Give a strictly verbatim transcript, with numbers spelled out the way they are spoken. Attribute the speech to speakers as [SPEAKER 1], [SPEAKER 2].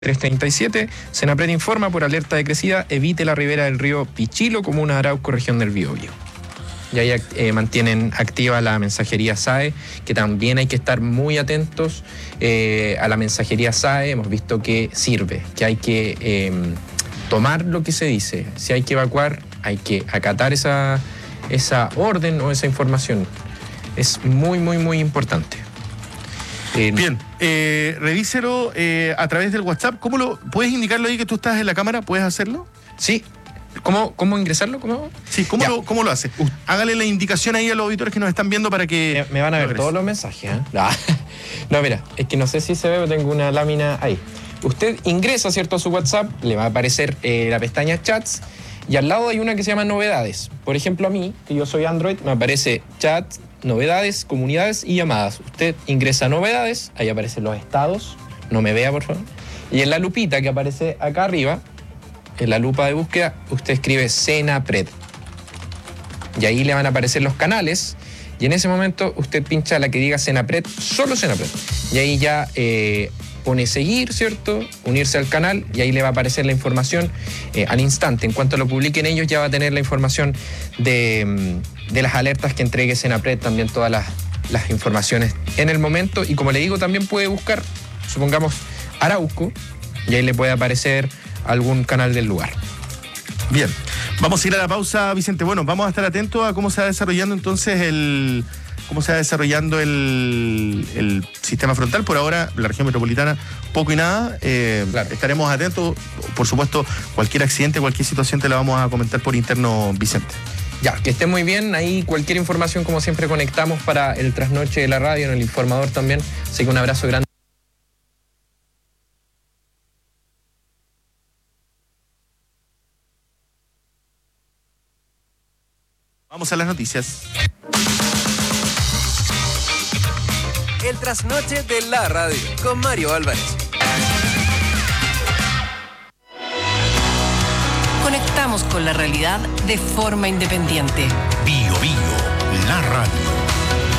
[SPEAKER 1] tres treinta y siete, Senapred informa por alerta de crecida, evite la ribera del río Pichilo, comuna de Arauco, región del Biobío. Y ahí eh, mantienen activa la mensajería S A E, que también hay que estar muy atentos eh, a la mensajería S A E. Hemos visto que sirve, que hay que eh, tomar lo que se dice. Si hay que evacuar, hay que acatar esa, esa orden o esa información. Es muy, muy, muy importante.
[SPEAKER 2] Eh, Bien, eh, revíselo eh, a través del WhatsApp. ¿Cómo lo puedes indicarlo ahí que tú estás en la cámara? ¿Puedes hacerlo?
[SPEAKER 1] Sí. ¿Cómo, cómo ingresarlo? ¿Cómo?
[SPEAKER 2] Sí, ¿cómo lo, ¿cómo lo hace? Hágale la indicación ahí a los auditores que nos están viendo para que...
[SPEAKER 1] Me, me van a ver
[SPEAKER 2] logres.
[SPEAKER 1] todos los mensajes, ¿eh? No. no, mira, es que no sé si se ve, pero tengo una lámina ahí. Usted ingresa, ¿cierto?, a su WhatsApp, le va a aparecer eh, la pestaña Chats, y al lado hay una que se llama Novedades. Por ejemplo, a mí, que yo soy Android, me aparece Chat, Novedades, Comunidades y Llamadas. Usted ingresa a Novedades, ahí aparecen los estados, no me vea, por favor. Y en la lupita que aparece acá arriba, en la lupa de búsqueda, usted escribe Senapred. Y ahí le van a aparecer los canales. Y en ese momento usted pincha la que diga Senapred, solo Senapred. Y ahí ya eh, pone seguir, ¿cierto? Unirse al canal y ahí le va a aparecer la información eh, al instante. En cuanto lo publiquen ellos, ya va a tener la información de, de las alertas que entregue Senapred, también todas las, las informaciones en el momento. Y como le digo, también puede buscar, supongamos, Arauco, y ahí le puede aparecer algún canal del lugar.
[SPEAKER 2] Bien, vamos a ir a la pausa, Vicente. Bueno, vamos a estar atentos a cómo se va desarrollando entonces el cómo se va desarrollando el, el sistema frontal. Por ahora, la región metropolitana, poco y nada. Eh, claro. Estaremos atentos. Por supuesto, cualquier accidente, cualquier situación te la vamos a comentar por interno, Vicente.
[SPEAKER 1] Ya, que esté muy bien. Ahí cualquier información, como siempre, conectamos para el trasnoche de la radio, en el informador también. Así que un abrazo grande.
[SPEAKER 2] Vamos a las noticias.
[SPEAKER 3] El trasnoche de la radio con Mario Álvarez.
[SPEAKER 4] Conectamos con la realidad de forma independiente.
[SPEAKER 5] Bio Bio, la radio.